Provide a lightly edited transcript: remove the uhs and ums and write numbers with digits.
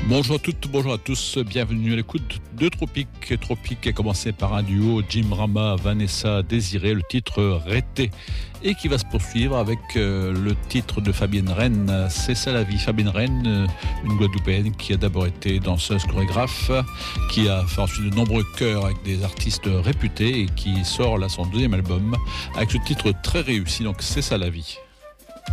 Bonjour à toutes, bonjour à tous, bienvenue à l'écoute de Tropique. Tropique a commencé par un duo Jim Rama, Vanessa Désiré, le titre Rété, et qui va se poursuivre avec le titre de Fabienne Rennes, C'est ça la vie. Fabienne Rennes, une Guadeloupéenne qui a d'abord été danseuse chorégraphe, qui a fait ensuite de nombreux chœurs avec des artistes réputés et qui sort là son deuxième album avec ce titre très réussi, donc C'est ça la vie.